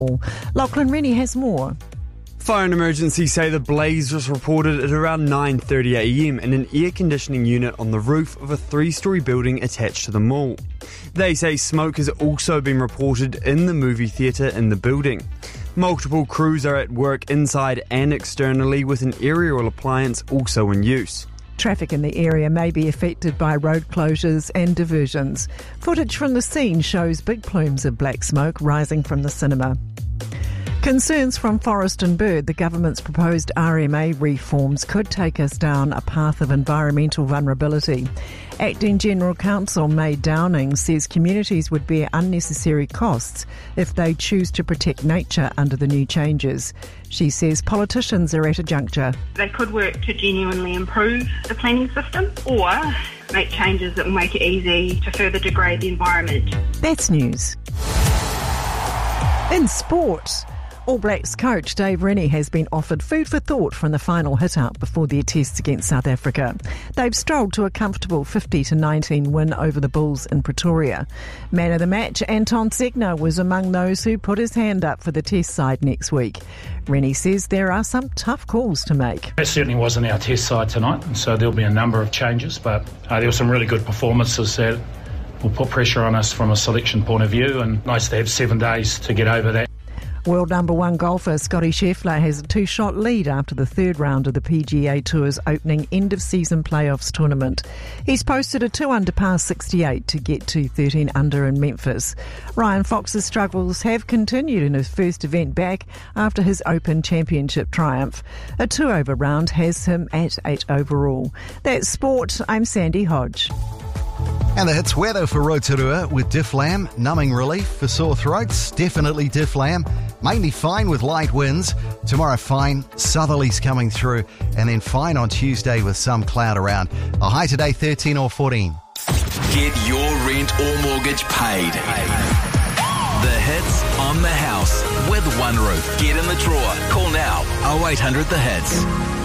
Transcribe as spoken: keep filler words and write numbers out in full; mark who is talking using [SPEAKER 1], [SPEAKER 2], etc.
[SPEAKER 1] Lachlan Rennie has more.
[SPEAKER 2] Fire and emergency say the blaze was reported at around nine thirty a m in an air conditioning unit on the roof of a three-storey building attached to the mall. They say smoke has also been reported in the movie theatre in the building. Multiple crews are at work inside and externally, with an aerial appliance also in use.
[SPEAKER 1] Traffic in the area may be affected by road closures and diversions. Footage from the scene shows big plumes of black smoke rising from the cinema. Concerns from Forest and Bird, the government's proposed R M A reforms could take us down a path of environmental vulnerability. Acting General Counsel May Downing says communities would bear unnecessary costs if they choose to protect nature under the new changes. She says politicians are at a juncture.
[SPEAKER 3] They could work to genuinely improve the planning system or make changes that will make it easy to further degrade the environment.
[SPEAKER 1] That's news. In sport, All Blacks coach Dave Rennie has been offered food for thought from the final hit-out before their tests against South Africa. They've strolled to a comfortable fifty to nineteen win over the Bulls in Pretoria. Man of the match, Anton Segner, was among those who put his hand up for the test side next week. Rennie says there are some tough calls to make.
[SPEAKER 4] It certainly wasn't our test side tonight, and so there'll be a number of changes, but uh, there were some really good performances that will put pressure on us from a selection point of view, and nice to have seven days to get over that.
[SPEAKER 1] World number one golfer Scotty Scheffler has a two-shot lead after the third round of the P G A Tour's opening end-of-season playoffs tournament. He's posted a two-under par sixty-eight to get to thirteen under in Memphis. Ryan Fox's struggles have continued in his first event back after his Open Championship triumph. A two-over round has him at eight overall. That's sport. I'm Sandy Hodge.
[SPEAKER 5] And the hits weather for Rotorua with Difflam, numbing relief for sore throats, definitely Difflam. Mainly fine with light winds. Tomorrow fine, southerlies coming through, and then fine on Tuesday with some cloud around. A high today thirteen or fourteen.
[SPEAKER 6] Get your rent or mortgage paid. The hits on the house with One Roof. Get in the drawer. Call now oh eight hundred the hits.